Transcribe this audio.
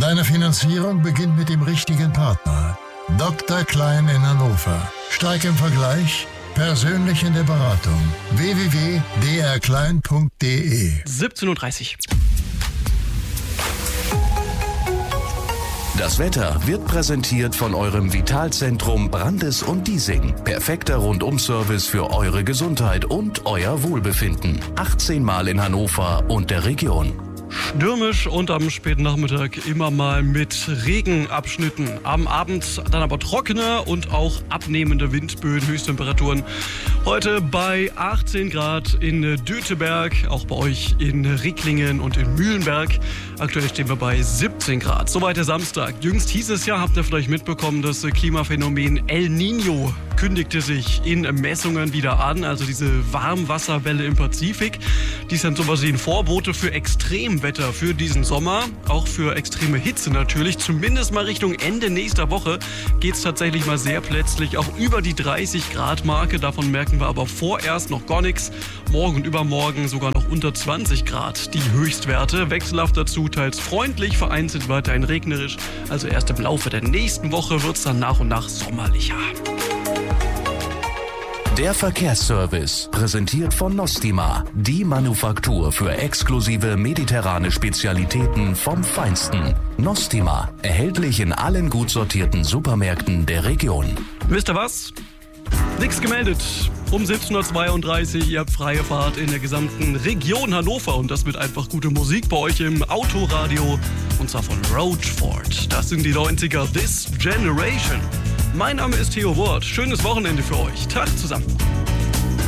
Deine Finanzierung beginnt mit dem richtigen Partner. Dr. Klein in Hannover. Steig im Vergleich, persönlich in der Beratung. www.drklein.de 17:30 Uhr. Das Wetter wird präsentiert von eurem Vitalzentrum Brandes und Diesing. Perfekter Rundum-Service für eure Gesundheit und euer Wohlbefinden. 18 Mal in Hannover und der Region. Stürmisch und am späten Nachmittag immer mal mit Regenabschnitten. Am Abend dann aber trockener und auch abnehmende Windböen, Höchsttemperaturen. Heute bei 18 Grad in Döteberg, auch bei euch in Ricklingen und in Mühlenberg. Aktuell stehen wir bei 17 Grad. Soweit der Samstag. Jüngst hieß es ja, habt ihr vielleicht mitbekommen, das Klimaphänomen El Niño kündigte sich in Messungen wieder an, also diese Warmwasserwelle im Pazifik. Die ist dann sowas wie ein Vorbote für Extremwetter für diesen Sommer, auch für extreme Hitze natürlich. Zumindest mal Richtung Ende nächster Woche geht es tatsächlich mal sehr plötzlich auch über die 30-Grad-Marke. Davon merken wir aber vorerst noch gar nichts. Morgen und übermorgen sogar noch unter 20 Grad die Höchstwerte. Wechselhaft dazu, teils freundlich, vereinzelt weiterhin regnerisch. Also erst im Laufe der nächsten Woche wird es dann nach und nach sommerlicher. Der Verkehrsservice, präsentiert von Nostima, die Manufaktur für exklusive mediterrane Spezialitäten vom Feinsten. Nostima, erhältlich in allen gut sortierten Supermärkten der Region. Wisst ihr was? Nichts gemeldet. Um 17:32 Uhr, ihr habt freie Fahrt in der gesamten Region Hannover und das mit einfach gute Musik bei euch im Autoradio und zwar von Roachford. Das sind die 90er This Generation. Mein Name ist Theo Wort. Schönes Wochenende für euch. Tag zusammen.